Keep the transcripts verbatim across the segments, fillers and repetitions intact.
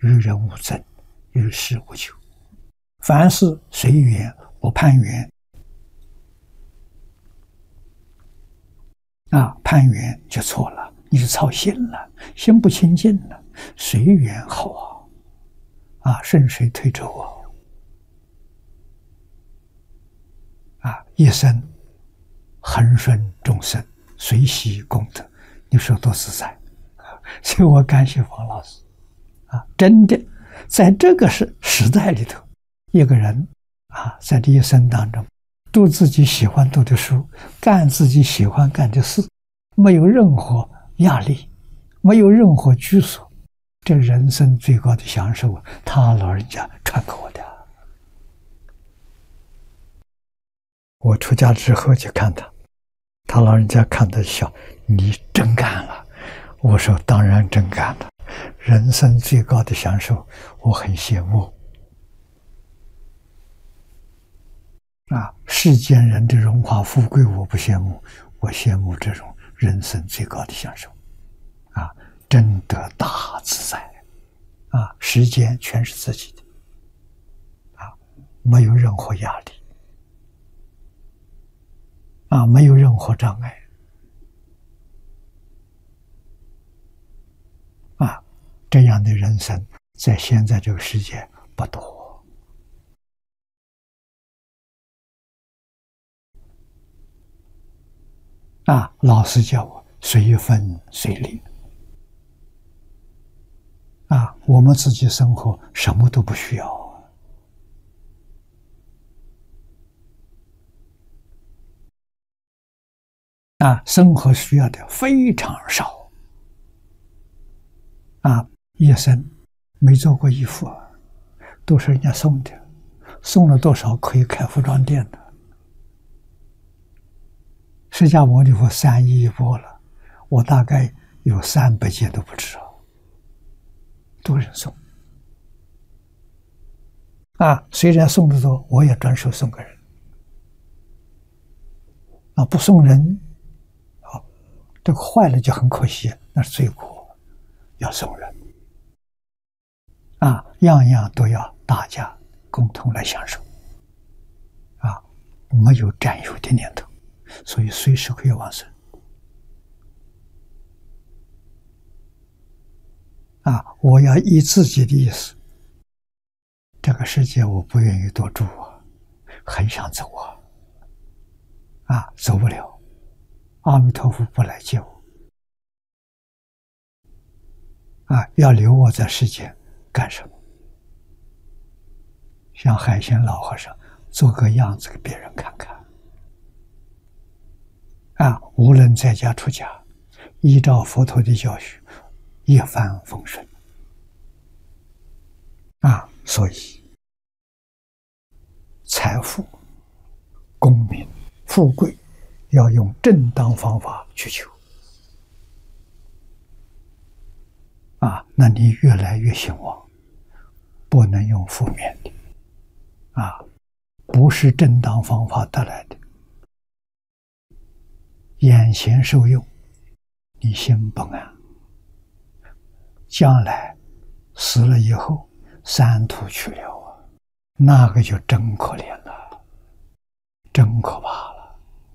与人无争，与世无求。凡事随缘，不攀缘。啊，攀缘就错了，你就操心了，心不清净了。随缘好啊，啊，顺水推舟啊，啊，一生恒顺众生，随喜功德，你说多自在啊！所以我感谢王老师啊，真的，在这个时时代里头，一个人啊，在这一生当中，读自己喜欢读的书，干自己喜欢干的事，没有任何压力，没有任何拘束，这人生最高的享受，他老人家传给我的。我出家之后去看他，他老人家看得笑，你真干了。我说当然真干了，人生最高的享受，我很羡慕。啊，世间人的荣华富贵我不羡慕，我羡慕这种人生最高的享受。啊，真得大自在。啊，时间全是自己的。啊，没有任何压力。啊，没有任何障碍。啊，这样的人生在现在这个世界不多。啊，老师叫我随分随力。啊，我们自己生活什么都不需要。啊，生活需要的非常少。啊，一生没做过衣服，都是人家送的，送了多少可以开服装店的。释迦牟尼佛三亿一钵了，我大概有三百件都不知道，多人送。啊，虽然送的多，我也专手送给人。啊，不送人，啊，这个坏了就很可惜，那是罪过，要送人。啊，样样都要大家共同来享受。啊，没有占有的念头。所以随时可以往生。啊，我要依自己的意思，这个世界我不愿意多住啊，很想走啊，啊，走不了，阿弥陀佛不来接我，啊，要留我在世间干什么？像海鲜老和尚做个样子给别人看看。啊，无论在家出家，依照佛陀的教训，一帆风顺。啊，所以财富、功名、富贵，要用正当方法去求。啊，那你越来越兴旺，不能用负面的。啊，不是正当方法得来的。眼前受用，你心不安，将来死了以后三途去了啊，那个就真可怜了，真可怕了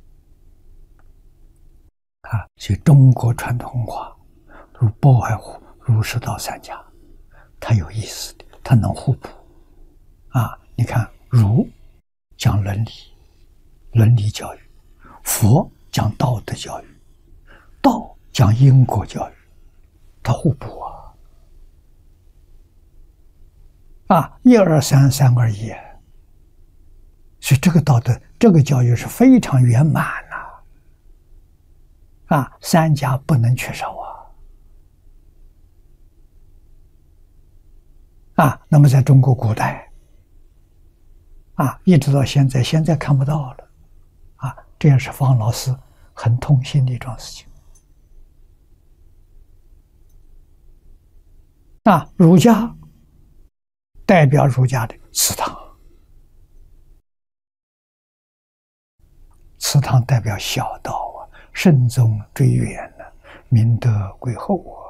啊！所以中国传统文化如不外乎儒释道三家，它有意思的，它能互补啊！你看儒讲伦理，伦理教育，佛讲道德教育，道讲因果教育，它互补啊！啊，一二三，三二一，所以这个道德，这个教育是非常圆满呐！啊，三家不能缺少啊！啊，那么在中国古代，啊，一直到现在，现在看不到了，啊，这也是方老师很痛心的一桩事情。那儒家代表儒家的祠堂，祠堂代表孝道啊，慎终追远呢，明德归厚啊。